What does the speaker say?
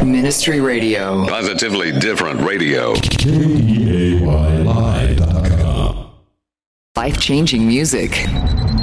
Ministry Radio. Positively different radio. KEAYLive.com. Life-changing music.